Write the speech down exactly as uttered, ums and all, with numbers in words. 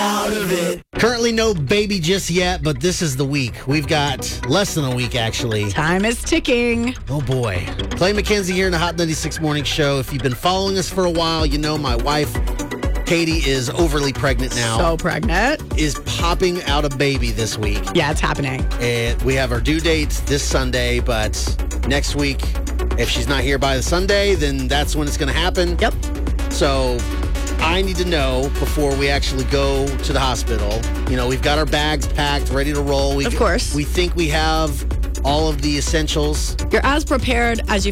out of it. Currently no baby just yet, but this is the week. We've got less than a week, actually. Time is ticking. Oh, boy. Clay McKenzie here in the Hot ninety-six Morning Show. If you've been following us for a while, you know my wife, Katie, is overly pregnant now. So pregnant. Is popping out a baby this week. Yeah, it's happening. And we have our due date this Sunday, but next week, if she's not here by the Sunday, then that's when it's going to happen. Yep. So I need to know before we actually go to the hospital. You know, we've got our bags packed, ready to roll. We, Of course. We think we have all of the essentials. You're as prepared as you